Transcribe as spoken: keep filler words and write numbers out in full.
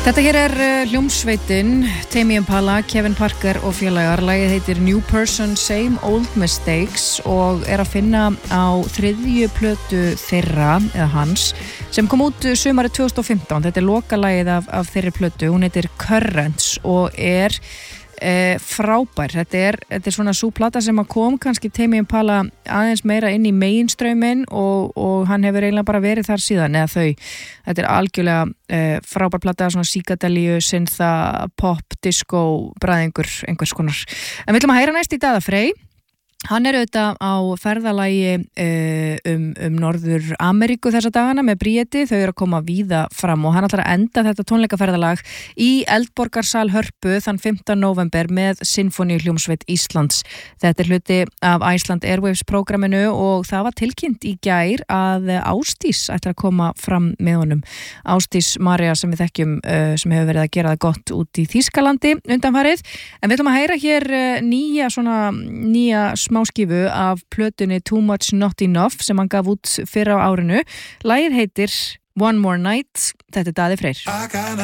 Þetta hér er uh, hljómsveitin, Tame Impala, Kevin Parker og félagar. Lagið heitir New Person, Same Old Mistakes og er að finna á þriðju plötu þeirra, eða hans, sem kom út sumarið tvö þúsund og fimmtán. Þetta er lokalagið af, af þeirri plötu, hún heitir Currents og er e, frábær. Þetta er, þetta er svona sú plata sem að kom kannski Tame Impala aðeins meira inn í meginstrauminn og, og hann hefur eiginlega bara verið þar síðan, eða þau. Þetta er algjörlega e, frábær plata, svona psychedelíu, syntha, pop, disco, bræðingur, einhvers konar. En við ætlum að heyra næst í Daða Frey. Hann er auðvitað á ferðalagi uh, um, um Norður Ameríku þessa dagana með Bríeti. Þau eru að koma víða fram og hann ætlar að enda þetta tónleikaferðalag í Eldborgarsal Hörpu þann fimmta nóvember með Sinfóníuhljómsveit Íslands. Þetta er hluti af Iceland Airwaves prógraminu og það var tilkynnt í gær að Ásdís ætlar að koma fram með honum. Ásdís María sem við þekkjum uh, sem hefur verið að gera það gott út í Þýskalandi undanfarið. En við ætlum að heyra hér uh, nýja svona nýja smáskifu af plötunni Too Much Not Enough sem hann gaf út fyrr á árinu. Lagið heitir One More Night. Þetta er Daði Freyr.